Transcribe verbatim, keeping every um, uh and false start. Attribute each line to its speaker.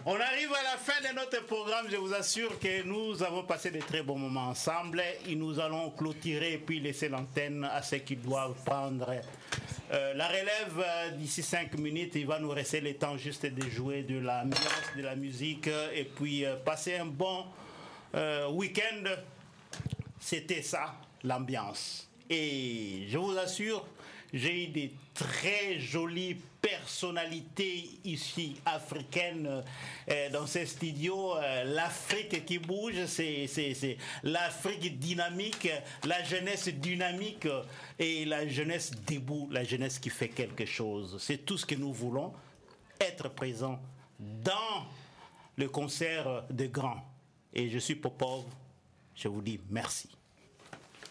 Speaker 1: On arrive à la fin de notre programme. Je vous assure que nous avons passé de très bons moments ensemble. Et nous allons clôturer et puis laisser l'antenne à ceux qui doivent prendre euh, la relève euh, d'ici cinq minutes. Il va nous rester le temps juste de jouer de l'ambiance, de la musique et puis euh, passer un bon euh, week-end. C'était ça, l'ambiance. Et je vous assure, j'ai eu des très jolies personnalités ici africaines euh, dans ces studios. Euh, L'Afrique qui bouge, c'est, c'est, c'est l'Afrique dynamique, la jeunesse dynamique et la jeunesse debout, la jeunesse qui fait quelque chose. C'est tout ce que nous voulons, être présents dans le concert des grands. Et je suis Popov, je vous dis merci.